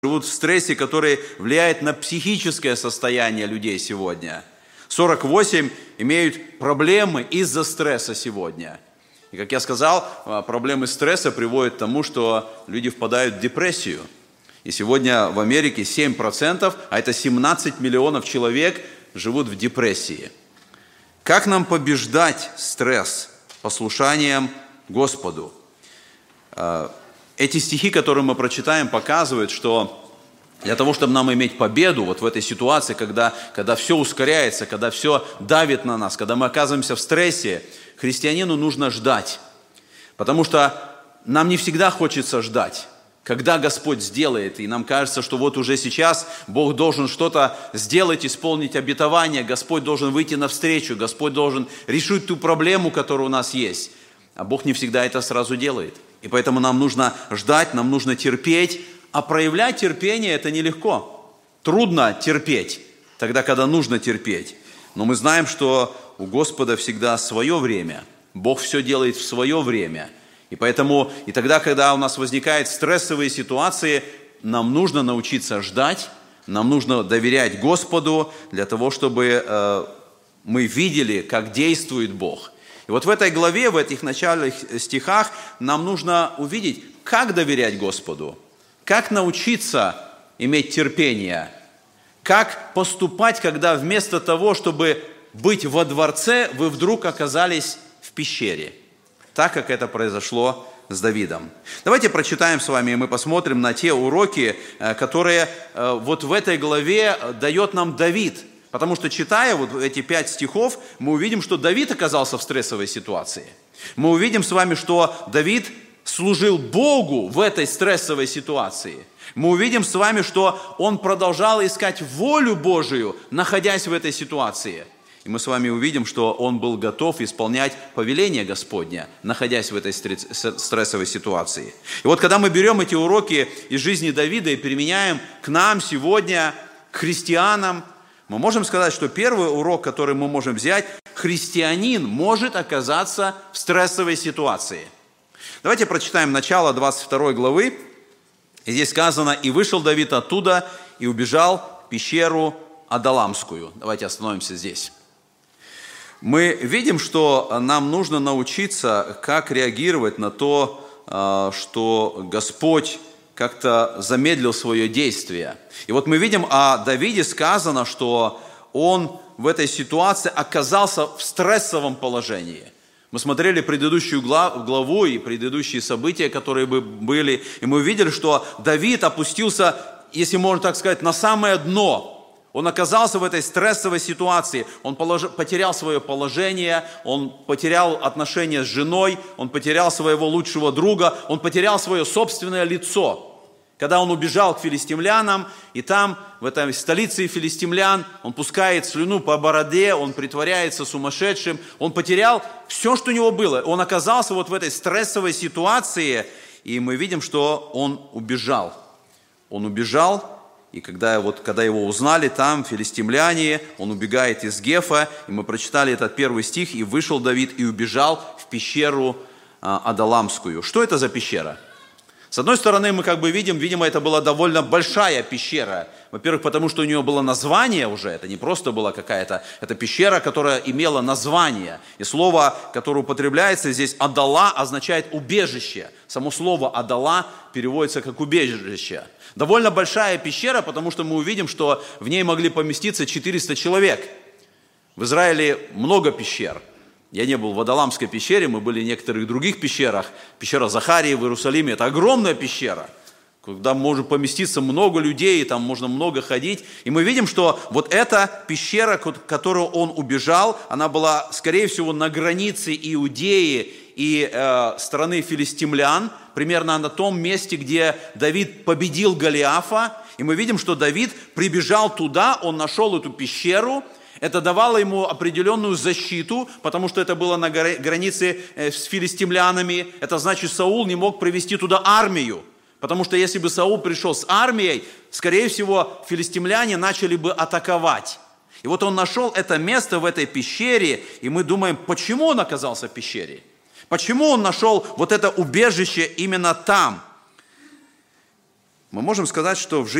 живут в стрессе, который влияет на психическое состояние людей сегодня. 48 имеют проблемы из-за стресса сегодня. И, как я сказал, проблемы стресса приводят к тому, что люди впадают в депрессию. И сегодня в Америке 7%, а это 17 миллионов человек, живут в депрессии. Как нам побеждать стресс? Послушанием Господу. Эти стихи, которые мы прочитаем, показывают, что для того, чтобы нам иметь победу вот в этой ситуации, когда все ускоряется, когда все давит на нас, когда мы оказываемся в стрессе, христианину нужно ждать. Потому что нам не всегда хочется ждать, когда Господь сделает. И нам кажется, что вот уже сейчас Бог должен что-то сделать, исполнить обетование, Господь должен выйти навстречу, Господь должен решить ту проблему, которая у нас есть. А Бог не всегда это сразу делает. И поэтому нам нужно ждать, нам нужно терпеть. А проявлять терпение – это нелегко. Трудно терпеть, тогда, когда нужно терпеть. Но мы знаем, что у Господа всегда свое время. Бог все делает в свое время. И поэтому, и тогда, когда у нас возникают стрессовые ситуации, нам нужно научиться ждать, нам нужно доверять Господу для того, чтобы мы видели, как действует Бог. И вот в этой главе, в этих начальных стихах нам нужно увидеть, как доверять Господу, как научиться иметь терпение, как поступать, когда вместо того, чтобы быть во дворце, вы вдруг оказались в пещере, так как это произошло с Давидом. Давайте прочитаем с вами, и мы посмотрим на те уроки, которые вот в этой главе дает нам Давид. Потому что, читая вот эти 5 стихов, мы увидим, что Давид оказался в стрессовой ситуации. Мы увидим с вами, что Давид служил Богу в этой стрессовой ситуации. Мы увидим с вами, что он продолжал искать волю Божию, находясь в этой ситуации. И мы с вами увидим, что он был готов исполнять повеление Господня, находясь в этой стрессовой ситуации. И вот когда мы берем эти уроки из жизни Давида и применяем к нам сегодня, к христианам, мы можем сказать, что первый урок, который мы можем взять, христианин может оказаться в стрессовой ситуации. Давайте прочитаем начало 22 главы. И здесь сказано: «И вышел Давид оттуда, и убежал в пещеру Адаламскую». Давайте остановимся здесь. Мы видим, что нам нужно научиться, как реагировать на то, что Господь как-то замедлил свое действие. И вот мы видим о Давиде сказано, что он в этой ситуации оказался в стрессовом положении. Мы смотрели предыдущую главу и предыдущие события, которые были, и мы увидели, что Давид опустился, если можно так сказать, на самое дно. Он оказался в этой стрессовой ситуации, он потерял свое положение, он потерял отношения с женой, он потерял своего лучшего друга, он потерял свое собственное лицо. Когда он убежал к филистимлянам, и там, в этой столице филистимлян, он пускает слюну по бороде, он притворяется сумасшедшим, он потерял все, что у него было. Он оказался вот в этой стрессовой ситуации, и мы видим, что он убежал. Он убежал, и когда его узнали там, филистимляне, он убегает из Гефа, и мы прочитали этот первый стих: «И вышел Давид и убежал в пещеру Адаламскую». Что это за пещера? С одной стороны, мы видимо, это была довольно большая пещера. Во-первых, потому что у нее было название уже, это не просто была какая-то, это пещера, которая имела название. И слово, которое употребляется здесь, «адала», означает «убежище». Само слово «адала» переводится как «убежище». Довольно большая пещера, потому что мы увидим, что в ней могли поместиться 400 человек. В Израиле много пещер. Я не был в Адаламской пещере, мы были в некоторых других пещерах. Пещера Захарии в Иерусалиме – это огромная пещера, куда может поместиться много людей, и там можно много ходить. И мы видим, что вот эта пещера, в которую он убежал, она была, скорее всего, на границе Иудеи и страны филистимлян, примерно на том месте, где Давид победил Голиафа. И мы видим, что Давид прибежал туда, он нашел эту пещеру. Это давало ему определенную защиту, потому что это было на границе с филистимлянами. Это значит, Саул не мог привести туда армию, потому что если бы Саул пришел с армией, скорее всего, филистимляне начали бы атаковать. И вот он нашел это место в этой пещере, и мы думаем, почему он оказался в пещере? Почему он нашел вот это убежище именно там? мы можем сказать, что в жизни